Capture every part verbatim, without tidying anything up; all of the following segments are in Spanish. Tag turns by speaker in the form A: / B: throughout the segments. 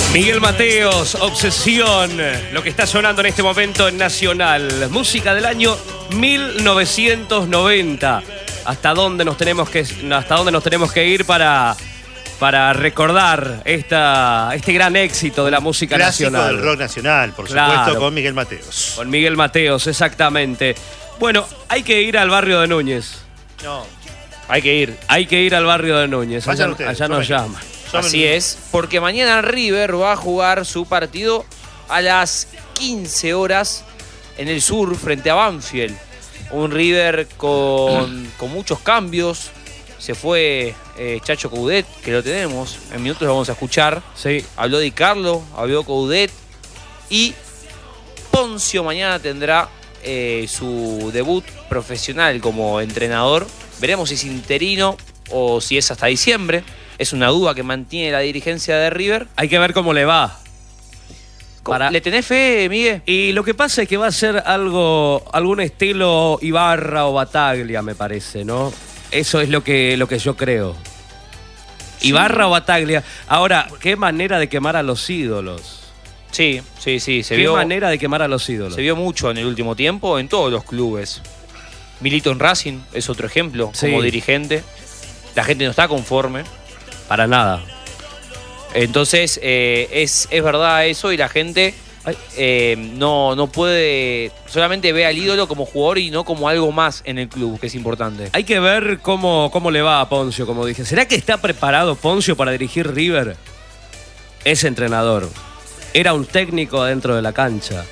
A: Miguel Mateos, Obsesión, lo que está sonando en este momento en Nacional. Música del año mil novecientos noventa. ¿Hasta dónde nos tenemos que, hasta dónde nos tenemos que ir para, para recordar esta, este gran éxito de la música
B: Clásico
A: nacional?
B: Del rock nacional, por
A: Claro.
B: supuesto, con Miguel Mateos.
A: Con Miguel Mateos, exactamente. Bueno, hay que ir al barrio de Núñez.
C: No,
A: Hay que ir, hay que ir al barrio de Núñez.
B: Vayan
A: Allá,
B: ustedes,
A: allá nos
B: tomen.
A: llaman.
C: así es, porque mañana River va a jugar su partido a las quince horas en el sur frente a Banfield. Un River con, con muchos cambios. Se fue eh, Chacho Coudet, que lo tenemos. En minutos lo vamos a escuchar.
A: Sí.
C: Habló Di Carlo, habló Coudet. Y Poncio mañana tendrá eh, su debut profesional como entrenador. Veremos si es interino o si es hasta diciembre. Es una duda que mantiene la dirigencia de River.
A: Hay que ver cómo le va. Para-
C: ¿Le tenés fe, Miguel?
A: Y lo que pasa es que va a ser algo, algún estilo Ibarra o Bataglia, me parece, ¿no? Eso es lo que, lo que yo creo. Ibarra o Bataglia. Ahora, qué manera de quemar a los ídolos.
C: Sí, sí, sí. Se
A: qué
C: vio,
A: manera de quemar a los ídolos.
C: se vio mucho en el último tiempo en todos los clubes. Milito en Racing es otro ejemplo
A: Sí.
C: como dirigente. La gente no está conforme.
A: Para nada.
C: Entonces, eh, es, es verdad eso y la gente eh, no, no puede... Solamente ve al ídolo como jugador y no como algo más en el club, que es importante.
A: Hay que ver cómo, cómo le va a Poncio, como dije. ¿Será que está preparado Poncio para dirigir River? Es entrenador. Era un técnico dentro de la cancha.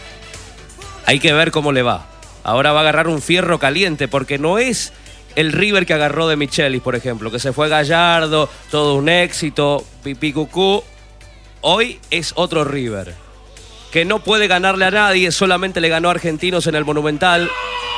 A: Hay que ver cómo le va. Ahora va a agarrar un fierro caliente porque no es el River que agarró de Michelis, por ejemplo, que se fue Gallardo, todo un éxito, pipí cucú. Hoy es otro River, que no puede ganarle a nadie, solamente le ganó a Argentinos en el Monumental.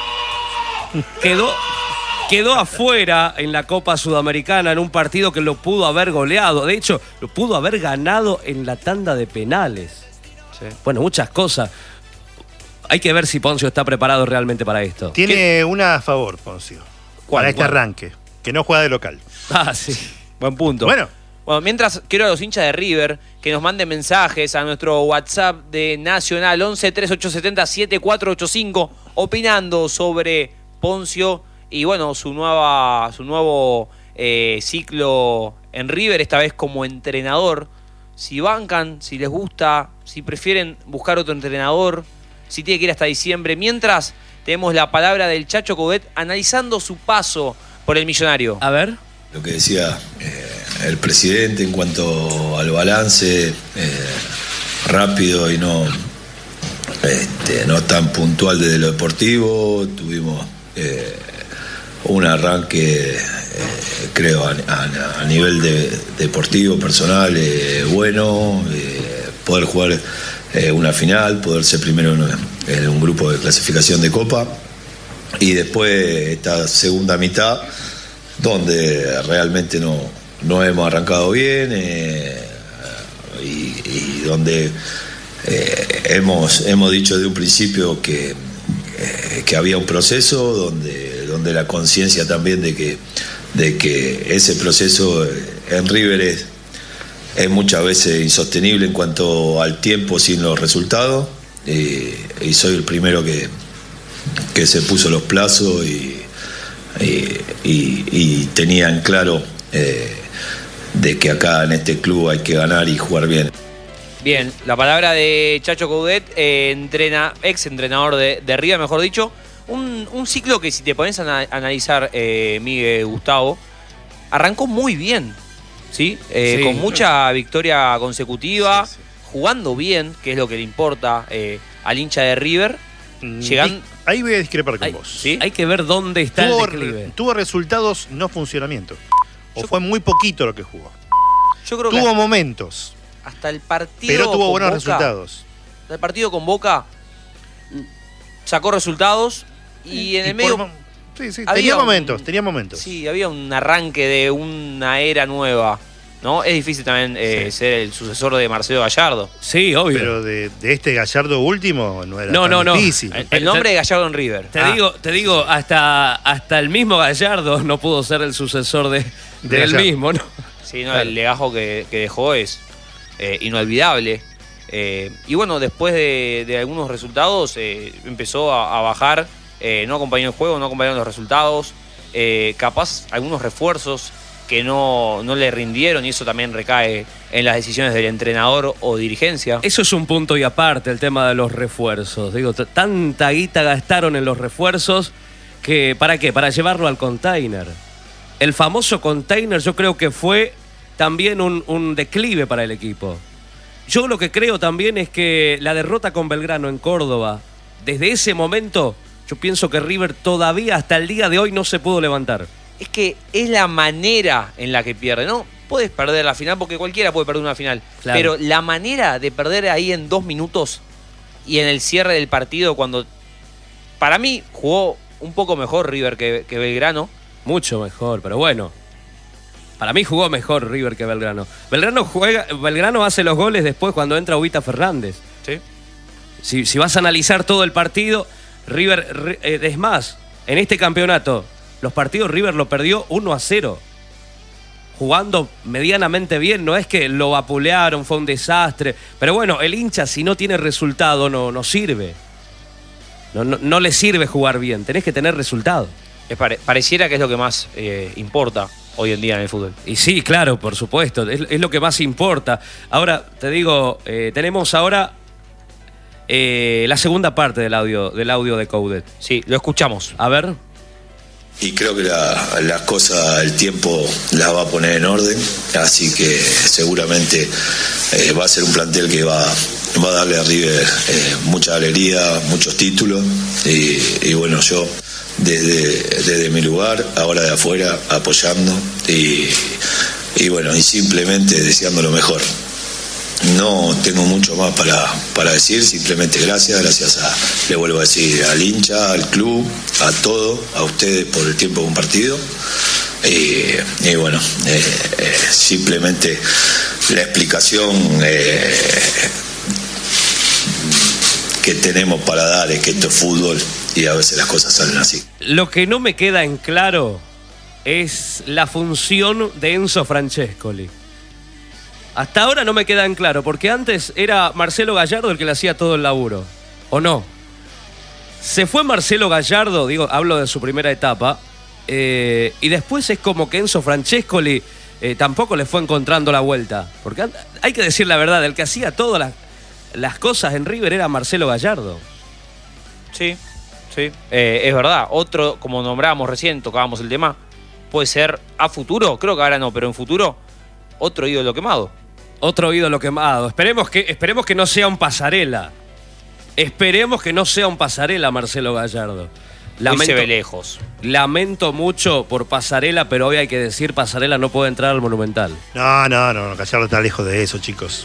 A: Quedó, quedó afuera en la Copa Sudamericana en un partido que lo pudo haber goleado. De hecho, lo pudo haber ganado en la tanda de penales.
C: Sí.
A: Bueno, muchas cosas. Hay que ver si Poncio está preparado realmente para esto.
B: Tiene una a favor, Poncio.
C: ¿Cuál?
B: Para este
C: ¿Cuál?
B: arranque. Que no juega de local.
A: Ah, sí.
C: Buen punto.
B: Bueno,
C: Bueno, mientras quiero a los hinchas de River que nos manden mensajes a nuestro WhatsApp de Nacional once treinta y ocho setenta setenta y cuatro ochenta y cinco opinando sobre Poncio y bueno, su nueva su nuevo eh, ciclo en River, esta vez como entrenador. Si bancan, si les gusta, si prefieren buscar otro entrenador, si tiene que ir hasta diciembre. Mientras tenemos la palabra del Chacho Coudet analizando su paso por el Millonario.
A: A ver.
D: Lo que decía eh, el presidente en cuanto al balance, eh, rápido y no, este, no tan puntual desde lo deportivo. Tuvimos eh, un arranque, eh, creo, a, a- a nivel de, deportivo, personal, eh, bueno, eh, poder jugar eh, una final, poder ser primero en, en un grupo de clasificación de Copa. Y después esta segunda mitad, donde realmente no, no hemos arrancado bien eh, y, y donde eh, hemos, hemos dicho de un principio que, eh, que había un proceso, donde, donde la conciencia también de que, de que ese proceso en River es, es muchas veces insostenible en cuanto al tiempo sin los resultados, y, y soy el primero que, que se puso los plazos y Y, y, y tenían claro eh, de que acá en este club hay que ganar y jugar bien.
C: Bien, la palabra de Chacho Coudet, eh, entrena, ex entrenador de, de River, mejor dicho. Un, un ciclo que si te pones a ana- analizar, eh, Miguel, Gustavo, arrancó muy bien, ¿sí? Eh,
A: Sí.
C: con mucha victoria consecutiva,
B: Sí, sí.
C: jugando bien, que es lo que le importa eh, al hincha de River. Llegan-
B: ahí voy a discrepar con
C: Ay,
B: vos.
C: ¿sí?
A: Hay que ver dónde está
B: Tuvo,
A: el declive.
B: tuvo resultados, no funcionamiento. O
C: Yo-
B: fue muy poquito lo que jugó.
C: Yo creo que
B: Tuvo
C: hasta,
B: momentos,
C: hasta el partido
B: pero tuvo
C: con
B: buenos
C: Boca,
B: resultados.
C: hasta el partido con Boca sacó resultados y en el
B: por
C: medio...
B: mo- sí, sí,
C: había
B: tenía
C: un-
B: momentos, tenía momentos.
C: Sí, había un arranque de una era nueva, ¿no? Es difícil también eh,
B: Sí.
C: ser el sucesor de Marcelo Gallardo.
A: Sí, obvio.
B: Pero de, de este Gallardo último no era
A: No,
B: tan
A: no, no.
B: difícil.
A: Eh,
C: El nombre de Gallardo en River.
A: Te
C: Ah,
A: digo, te digo, hasta, hasta el mismo Gallardo no pudo ser el sucesor de,
B: De
A: de él
B: Gallardo.
A: mismo, ¿no?
C: Sí, no,
A: Claro.
C: el legajo que, que dejó es eh, inolvidable. Eh, y bueno, después de, de algunos resultados eh, empezó a, a bajar, eh, no acompañó el juego, no acompañaron los resultados, eh, capaz algunos refuerzos que no, no le rindieron, y eso también recae en las decisiones del entrenador o dirigencia.
A: Eso es un punto y aparte, el tema de los refuerzos. Digo, t- tanta guita gastaron en los refuerzos que, ¿para qué? Para llevarlo al container. El famoso container yo creo que fue también un, un declive para el equipo. Yo lo que creo también es que la derrota con Belgrano en Córdoba, desde ese momento, yo pienso que River todavía hasta el día de hoy no se pudo levantar.
C: Es que es la manera en la que pierde, ¿no? Puedes perder la final porque cualquiera puede perder una final.
A: Claro.
C: Pero la manera de perder ahí en dos minutos y en el cierre del partido, cuando para mí jugó un poco mejor River que, que Belgrano.
A: Mucho mejor, pero bueno. Para mí jugó mejor River que Belgrano. Belgrano juega, Belgrano hace los goles después cuando entra Ubita Fernández.
C: Sí.
A: Si, si vas a analizar todo el partido, River, eh, es más, en este campeonato, los partidos River lo perdió uno a cero. Jugando medianamente bien, no es que lo vapulearon, fue un desastre. Pero bueno, el hincha si no tiene resultado no, no sirve. No, no, no le sirve jugar bien, tenés que tener resultado.
C: Es pare- pareciera que es lo que más eh, importa hoy en día en el fútbol.
A: Y sí, claro, por supuesto, es, es lo que más importa. Ahora, te digo, eh, tenemos ahora eh, la segunda parte del audio, del audio de Coudet.
C: Sí, lo escuchamos.
A: A ver.
D: Y creo que la- las cosas, el tiempo las va a poner en orden, así que seguramente eh, va a ser un plantel que va, va a darle a River eh, mucha alegría, muchos títulos, y, y bueno, yo desde, desde mi lugar, ahora de afuera, apoyando, y, y bueno, y simplemente deseando lo mejor. No tengo mucho más para, para decir, simplemente gracias, gracias a, le vuelvo a decir, al hincha, al club, a todo, a ustedes por el tiempo compartido. Y, y bueno, eh, eh, simplemente la explicación eh, que tenemos para dar es que esto es fútbol y a veces las cosas salen así.
A: Lo que no me queda en claro es la función de Enzo Francescoli. Hasta ahora no me queda en claro, porque antes era Marcelo Gallardo el que le hacía todo el laburo, ¿o no? Se fue Marcelo Gallardo, digo, hablo de su primera etapa, eh, y después es como que Enzo Francescoli eh, tampoco le fue encontrando la vuelta. Porque hay que decir la verdad, el que hacía todas las, las cosas en River era Marcelo Gallardo.
C: Sí, sí, eh, es verdad. Otro, como nombrábamos recién, tocábamos el tema, puede ser a futuro, creo que ahora no, pero en futuro, otro ídolo quemado.
A: Otro ídolo quemado. Esperemos que, esperemos que no sea un pasarela. Esperemos que no sea un pasarela, Marcelo Gallardo.
C: Lamento, se ve lejos.
A: Lamento mucho por Pasarela, pero hoy hay que decir Pasarela no puede entrar al Monumental.
B: No, no, no, Gallardo está lejos de eso, chicos.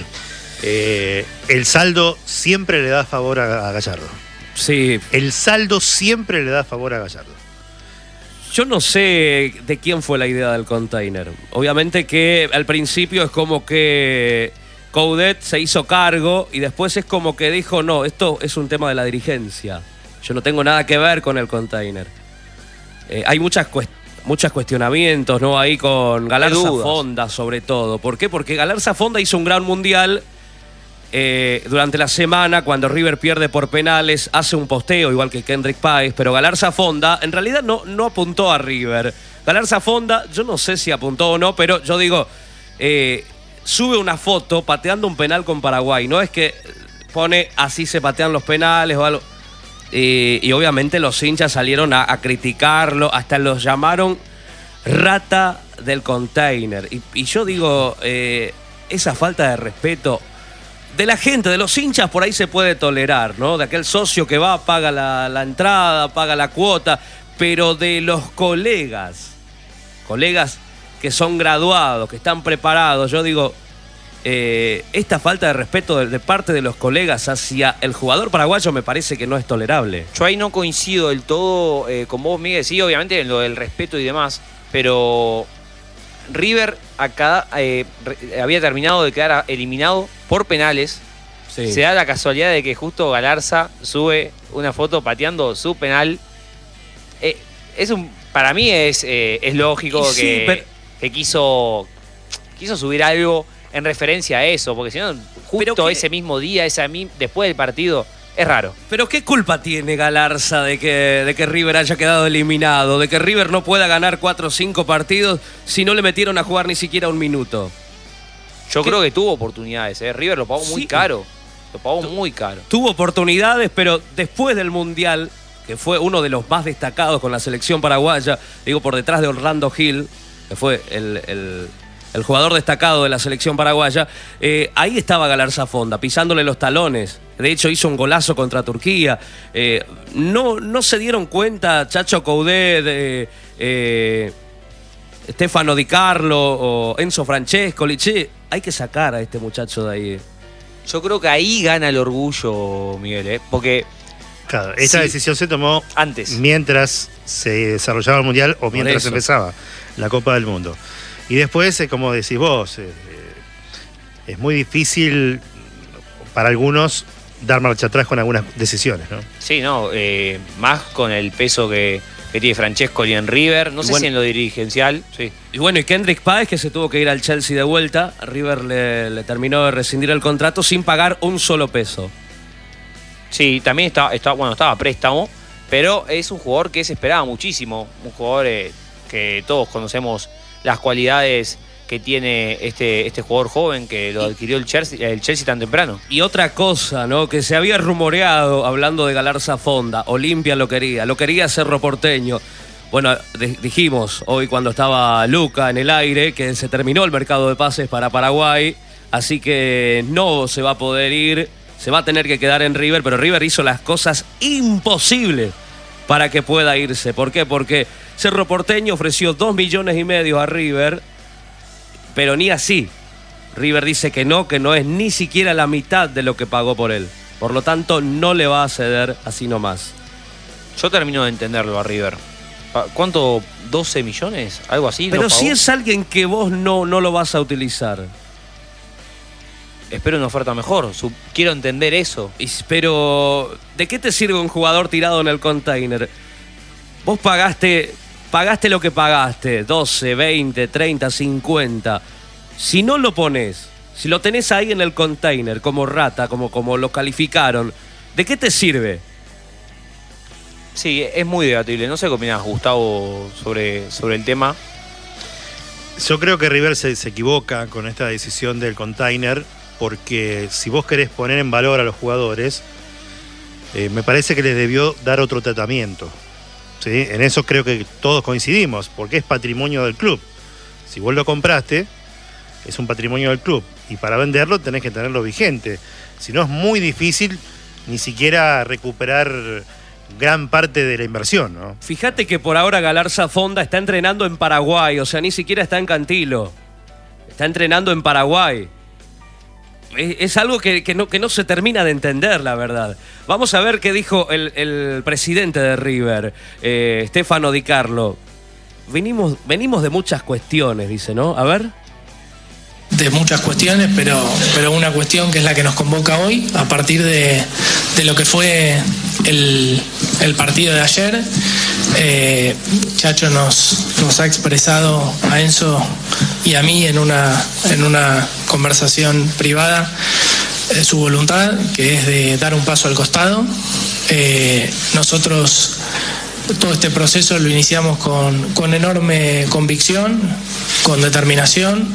B: eh, el saldo siempre le da favor a, a Gallardo.
A: Sí.
B: El saldo siempre le da favor a Gallardo.
A: Yo no sé de quién fue la idea del container. Obviamente que al principio es como que Coudet se hizo cargo y después es como que dijo, no, esto es un tema de la dirigencia. Yo no tengo nada que ver con el container. Eh, hay muchas cuest- muchos cuestionamientos, ¿no? Ahí con Galarza Fonda, sobre todo. ¿Por qué? Porque Galarza Fonda hizo un gran mundial. Eh, durante la semana, cuando River pierde por penales, hace un posteo, igual que Kendrick Páez, pero Galarza Fonda en realidad no, no apuntó a River. Galarza Fonda, yo no sé si apuntó o no, pero yo digo, eh, sube una foto pateando un penal con Paraguay. No es que pone así se patean los penales o algo. Eh, y obviamente los hinchas salieron a, a criticarlo, hasta los llamaron rata del container. Y, y yo digo, eh, esa falta de respeto de la gente, de los hinchas, por ahí se puede tolerar, ¿no? De aquel socio que va, paga la, la entrada, paga la cuota, pero de los colegas, colegas que son graduados, que están preparados, yo digo, eh, esta falta de respeto de, de parte de los colegas hacia el jugador paraguayo me parece que no es tolerable.
C: Yo ahí no coincido del todo eh, con vos, Miguel, sí, obviamente en lo del respeto y demás, pero River acá, eh, había terminado de quedar eliminado por penales.
A: Sí.
C: Se da la casualidad de que justo Galarza sube una foto pateando su penal. Eh, es un, para mí es, eh, es lógico
A: sí,
C: que,
A: pero...
C: que quiso, quiso subir algo en referencia a eso, porque si no, justo
A: Pero que-
C: ese mismo día, esa mi- después del partido, es raro.
A: Pero ¿qué culpa tiene Galarza de que, de que River haya quedado eliminado? De que River no pueda ganar cuatro o cinco partidos si no le metieron a jugar ni siquiera un minuto.
C: Yo
A: ¿Qué?
C: creo que tuvo oportunidades, ¿eh? River lo pagó muy
A: Sí.
C: caro. Lo pagó muy caro.
A: Tuvo oportunidades, pero después del Mundial, que fue uno de los más destacados con la selección paraguaya, digo por detrás de Orlando Gil, que fue el, el- el jugador destacado de la selección paraguaya, eh, ahí estaba Galarza Fonda, pisándole los talones. De hecho, hizo un golazo contra Turquía. Eh, no, no se dieron cuenta Chacho Coudet, de, eh, Stefano Di Carlo o Enzo Francescoli. Che, hay que sacar a este muchacho de ahí.
C: Yo creo que ahí gana el orgullo, Miguel, ¿eh? Porque
B: Claro, esta
C: Sí.
B: decisión se tomó
C: antes.
B: mientras se desarrollaba el Mundial o mientras
A: eso.
B: empezaba la Copa del Mundo. Y después, eh, como decís vos, eh, eh, es muy difícil para algunos dar marcha atrás con algunas decisiones, ¿no?
C: Sí, no, eh, más con el peso que, que tiene Francescoli en River, no sé
A: Bueno.
C: si en lo dirigencial, sí.
A: Y bueno, y Kendrick Páez, que se tuvo que ir al Chelsea de vuelta, River le, le terminó de rescindir el contrato sin pagar un solo peso.
C: Sí, también estaba, estaba, bueno, estaba a préstamo, pero es un jugador que se esperaba muchísimo, un jugador eh, que todos conocemos las cualidades que tiene este, este jugador joven que lo adquirió el Chelsea, el Chelsea tan temprano.
A: Y otra cosa, ¿no? Que se había rumoreado, hablando de Galarza Fonda, Olimpia lo quería, lo quería Cerro Porteño. Bueno, de- dijimos hoy cuando estaba Luca en el aire que se terminó el mercado de pases para Paraguay, así que no se va a poder ir, se va a tener que quedar en River, pero River hizo las cosas imposibles para que pueda irse. ¿Por qué? Porque Cerro Porteño ofreció dos millones y medio a River, pero ni así. River dice que no, que no es ni siquiera la mitad de lo que pagó por él. Por lo tanto, no le va a ceder así nomás.
C: Yo termino de entenderlo a River. Pa- ¿Cuánto? ¿doce millones? ¿Algo así?
A: Pero
C: ¿No
A: si
C: pagó?
A: es alguien que vos no, no lo vas a utilizar.
C: Espero una oferta mejor. Su- Quiero entender eso.
A: Y- Pero, ¿de qué te sirve un jugador tirado en el container? Vos pagaste, pagaste lo que pagaste, doce, veinte, treinta, cincuenta. Si no lo pones, si lo tenés ahí en el container como rata, como, como lo calificaron, ¿de qué te sirve?
C: Sí, es muy debatible. No sé qué opinás, Gustavo, sobre, sobre el tema.
B: Yo creo que River se, se equivoca con esta decisión del container, porque si vos querés poner en valor a los jugadores, eh, me parece que les debió dar otro tratamiento. ¿Sí? En eso creo que todos coincidimos, porque es patrimonio del club. Si vos lo compraste, es un patrimonio del club, y para venderlo tenés que tenerlo vigente. Si no, es muy difícil ni siquiera recuperar gran parte de la inversión, ¿no?
A: Fíjate que por ahora Galarza Fonda está entrenando en Paraguay, o sea, ni siquiera está en Cantilo. Está entrenando en Paraguay. Es, es algo que, que no, que no se termina de entender, la verdad. Vamos a ver qué dijo el, el presidente de River, eh, Stefano Di Carlo. Venimos, venimos de muchas cuestiones, dice, ¿no? A ver.
E: De muchas cuestiones, pero, pero una cuestión que es la que nos convoca hoy, a partir de, de lo que fue el, el partido de ayer. Eh, Chacho nos, nos ha expresado a Enzo y a mí en una, en una conversación privada eh, su voluntad, que es de dar un paso al costado. Eh, nosotros todo este proceso lo iniciamos con, con enorme convicción, con determinación,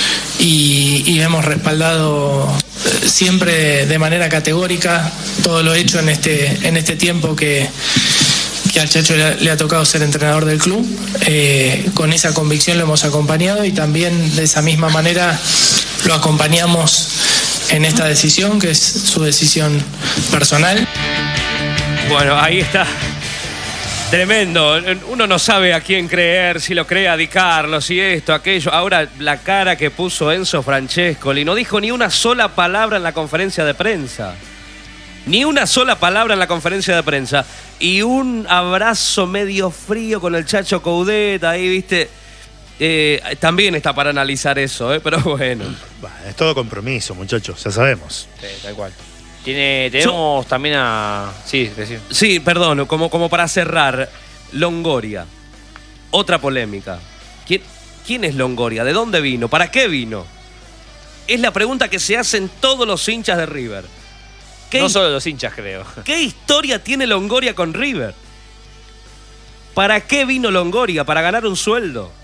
E: y, y hemos respaldado eh, siempre de manera categórica todo lo hecho en este, en este tiempo que, que al Chacho le ha, le ha tocado ser entrenador del club. Eh, con esa convicción lo hemos acompañado, y también de esa misma manera lo acompañamos en esta decisión, que es su decisión personal.
A: Bueno, ahí está. Tremendo. Uno no sabe a quién creer, si lo cree a Di Carlo, si esto, aquello. Ahora, la cara que puso Enzo Francescoli, no dijo ni una sola palabra en la conferencia de prensa. Ni una sola palabra en la conferencia de prensa. Y un abrazo medio frío con el Chacho Coudet, ahí, viste. Eh, también está para analizar eso, ¿eh? Pero bueno.
B: Bah, es todo compromiso, muchachos, ya sabemos.
C: Sí, tal cual. Tiene, tenemos también a... Sí, decir.
A: Sí, perdón, como, como para cerrar, Longoria. Otra polémica. ¿Quién, ¿Quién es Longoria? ¿De dónde vino? ¿Para qué vino? es la pregunta que se hacen todos los hinchas de River.
C: No solo los hinchas, creo.
A: ¿Qué historia tiene Longoria con River? ¿Para qué vino Longoria? ¿Para ganar un sueldo?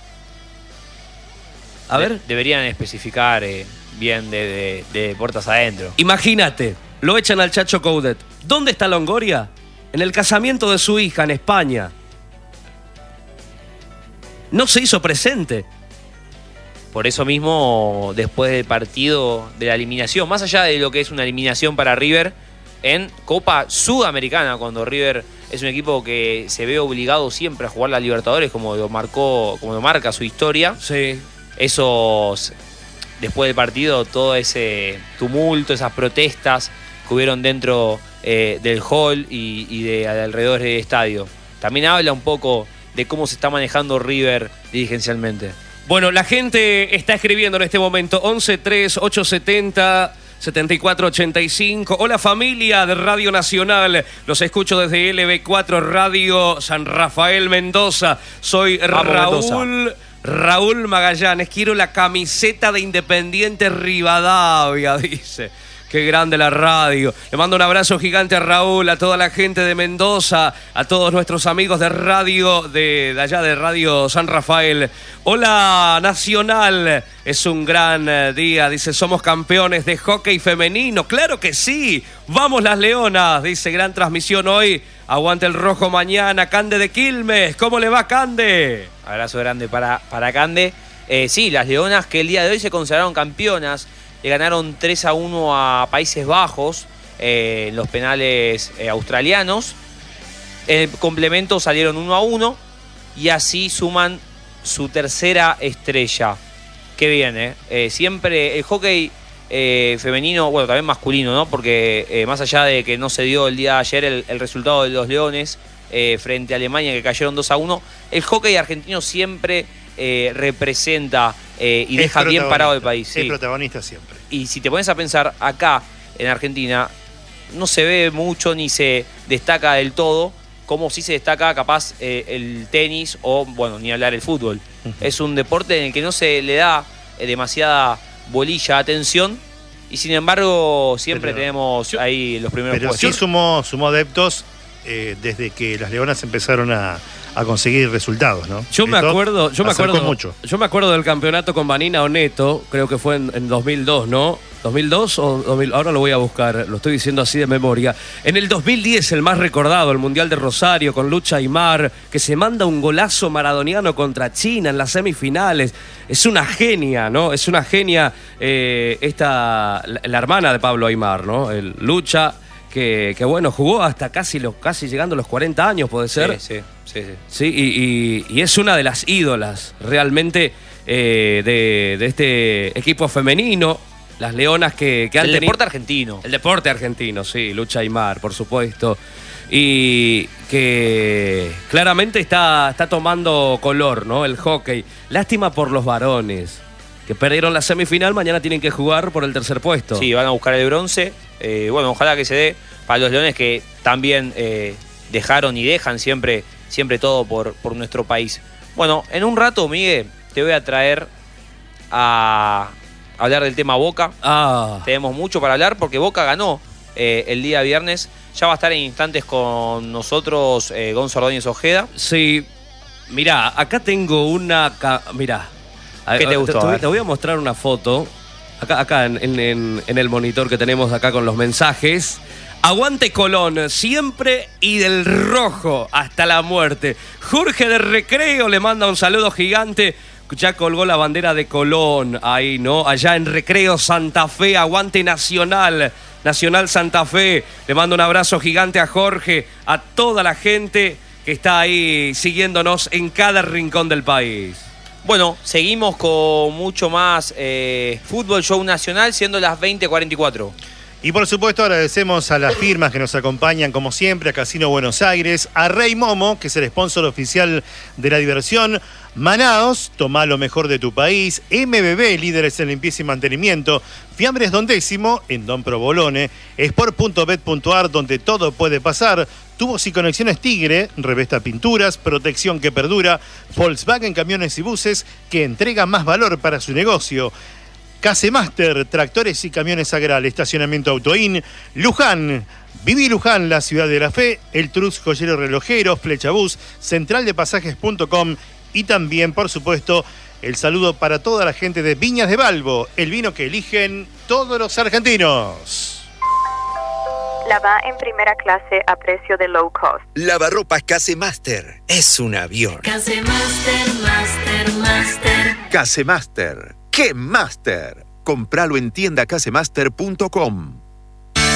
A: A ver.
C: De- deberían especificar eh, bien de, de, de puertas adentro.
A: Imagínate, lo echan al Chacho Coudet. ¿Dónde está Longoria? En el casamiento de su hija, en España. No se hizo presente.
C: Por eso mismo, después del partido de la eliminación, más allá de lo que es una eliminación para River, en Copa Sudamericana, cuando River es un equipo que se ve obligado siempre a jugar la Libertadores, como lo marcó, como lo marca su historia.
A: Sí.
C: Esos, después del partido, todo ese tumulto, esas protestas que hubieron dentro eh, del hall y, y de, de alrededor del estadio. También habla un poco de cómo se está manejando River dirigencialmente.
A: Bueno, la gente está escribiendo en este momento once tres ocho setenta setenta y cuatro ochenta y cinco. Hola familia de Radio Nacional, los escucho desde L B cuatro Radio San Rafael Mendoza. Soy
C: Vamos,
A: Raúl
C: Mendoza.
A: Raúl Magallanes, quiero la camiseta de Independiente Rivadavia, dice. Qué grande la radio. Le mando un abrazo gigante a Raúl, a toda la gente de Mendoza, a todos nuestros amigos de radio, de, de allá de Radio San Rafael. Hola Nacional, es un gran eh, día. Dice, somos campeones de hockey femenino. Claro que sí. Vamos las Leonas, dice, gran transmisión hoy. Aguante el rojo mañana. Cande de Quilmes, ¿cómo le va Cande?
C: Abrazo grande para, para Cande. Eh, sí, las Leonas que el día de hoy se consagraron campeonas. Le ganaron tres a uno a Países Bajos eh, en los penales eh, australianos. En el complemento salieron uno a uno y así suman su tercera estrella. Qué bien, ¿eh? eh siempre el hockey eh, femenino, bueno, también masculino, ¿no? Porque eh, más allá de que no se dio el día de ayer el, el resultado de los Leones eh, frente a Alemania, que cayeron dos a uno, el hockey argentino siempre eh, representa eh, y
B: Es
C: deja bien
B: protagonista,
C: parado el país.
B: Es
C: Sí.
B: protagonista siempre.
C: Y si te pones a pensar, acá en Argentina no se ve mucho ni se destaca del todo, como si se destaca capaz eh, el tenis o, bueno, ni hablar el fútbol. Uh-huh. Es un deporte en el que no se le da eh, demasiada bolilla, atención, y sin embargo siempre
B: Pero-
C: tenemos
A: yo-
C: ahí los primeros
B: Pero
C: puestos.
B: sí sumó, sumó adeptos eh, desde que las Leonas empezaron a, a conseguir resultados, ¿no?
A: Yo me
B: Esto
A: acuerdo, yo me
B: acercó
A: acuerdo,
B: mucho.
A: yo me acuerdo del campeonato con Vanina Oneto, creo que fue en, en dos mil dos, ¿no? ¿dos mil dos o dos mil? Ahora lo voy a buscar, lo estoy diciendo así de memoria. En el dos mil diez, el más recordado, el Mundial de Rosario, con Lucha Aymar, que se manda un golazo maradoniano contra China en las semifinales. Es una genia, ¿no? Es una genia eh, esta, la, la hermana de Pablo Aymar, ¿no? El Lucha, que, que bueno, jugó hasta casi, los, casi llegando a los cuarenta años, puede ser.
C: Sí, sí, sí, sí.
A: Sí, y, y- y es una de las ídolas realmente eh, de, de este equipo femenino, las Leonas que, que han
C: El
A: tenido...
C: deporte argentino.
A: El deporte argentino, sí, Lucha Aymar, por supuesto. Y que claramente está, está tomando color, ¿no? El hockey. Lástima por los varones, que perdieron la semifinal, mañana tienen que jugar por el tercer puesto.
C: Sí, van a buscar el bronce. Eh, bueno, ojalá que se dé para los Leones, que también eh, dejaron y dejan siempre, siempre todo por, por nuestro país. Bueno, en un rato, Miguel, te voy a traer a hablar del tema Boca.
A: Ah,
C: Tenemos mucho para hablar porque Boca ganó eh, el día viernes. Ya va a estar en instantes con nosotros eh, Gonzo Ordóñez Ojeda.
A: sí. Mirá, acá tengo una... ca- Mirá. A-
C: ¿Qué te
A: a-
C: gustó? A
A: Te,
C: ver.
A: te voy a mostrar una foto. Acá, acá en, en- en- en el monitor que tenemos acá con los mensajes. Aguante Colón, siempre y del rojo hasta la muerte. Jorge de Recreo le manda un saludo gigante. Ya colgó la bandera de Colón ahí, ¿no? Allá en Recreo Santa Fe, aguante Nacional. Nacional Santa Fe. Le mando un abrazo gigante a Jorge, a toda la gente que está ahí siguiéndonos en cada rincón del país.
C: Bueno, seguimos con mucho más eh, Fútbol Show Nacional, siendo las veinte cuarenta y cuatro.
B: Y por supuesto agradecemos a las firmas que nos acompañan como siempre, a Casino Buenos Aires, a Rey Momo, que es el sponsor oficial de la diversión, Manaos, toma lo mejor de tu país, M B B, líderes en limpieza y mantenimiento, Fiambres Don Décimo, en Don Provolone, Sport punto bet punto ar, donde todo puede pasar, Tubos y Conexiones Tigre, Revesta Pinturas, protección que perdura, Volkswagen Camiones y Buses, que entrega más valor para su negocio. Casemaster, tractores y camiones Agral, estacionamiento Autoin, Luján, Viví Luján, la ciudad de la fe, el Truz Joyero Relojero, Flechabús, central de pasajes punto com y también, por supuesto, el saludo para toda la gente de Viñas de Balbo, el vino que eligen todos los argentinos.
F: Lava en primera clase a precio de low cost.
G: Lavarropas Casemaster es un avión.
H: Casemaster, Master, Master.
G: Casemaster, ¡qué Master! Compralo en tienda casemaster punto com.